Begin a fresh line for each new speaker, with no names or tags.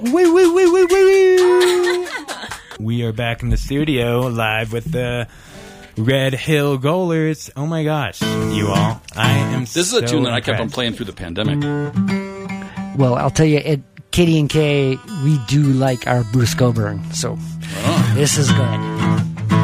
We are back in the studio live with the Red Hill Goalers. Oh my gosh, you all. This
is a tune that I kept on playing through the pandemic.
Well, I'll tell you, at Katie and Kay, we do like our Bruce Coburn, so this is good.